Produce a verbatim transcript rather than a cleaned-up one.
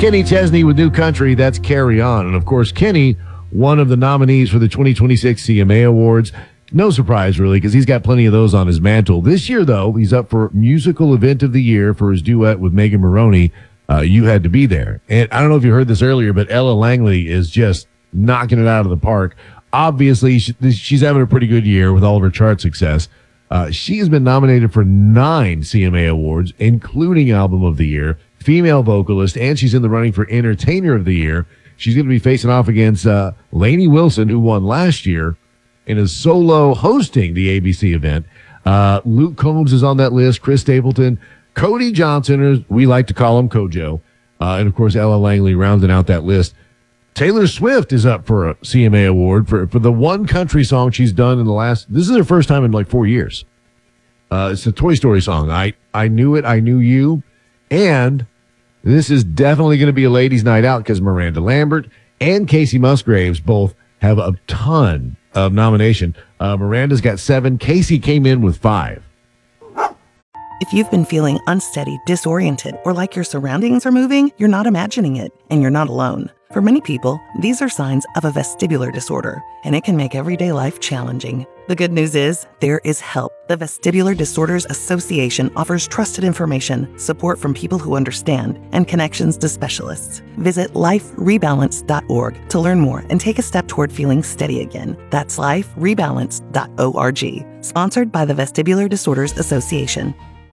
Kenny Chesney with New Country, that's Carry On. And of course, Kenny, one of the nominees for the twenty twenty-six C M A Awards. No surprise, really, because he's got plenty of those on his mantle. This year, though, he's up for Musical Event of the Year for his duet with Megan Maroney. Uh, you Had to Be There. And I don't know if you heard this earlier, but Ella Langley is just knocking it out of the park. Obviously, she, she's having a pretty good year with all of her chart success. Uh, she has been nominated for nine C M A Awards, including Album of the Year, Female Vocalist, and she's in the running for Entertainer of the Year. She's going to be facing off against uh, Lainey Wilson, who won last year and is solo hosting the A B C event. Uh, Luke Combs is on that list, Chris Stapleton, Cody Johnson, or we like to call him Kojo, uh, and of course Ella Langley rounding out that list. Taylor Swift is up for a C M A award for, for the one country song she's done in the last, this is her first time in like four years. Uh, it's a Toy Story song. I, I Knew It, I Knew You. And this is definitely going to be a ladies' night out because Miranda Lambert and Casey Musgraves both have a ton of nomination. Uh, Miranda's got seven. Casey came in with five. If you've been feeling unsteady, disoriented, or like your surroundings are moving, you're not imagining it, and you're not alone. For many people, these are signs of a vestibular disorder, and it can make everyday life challenging. The good news is, there is help. The Vestibular Disorders Association offers trusted information, support from people who understand, and connections to specialists. Visit life rebalance dot org to learn more and take a step toward feeling steady again. That's life rebalance dot org. Sponsored by the Vestibular Disorders Association.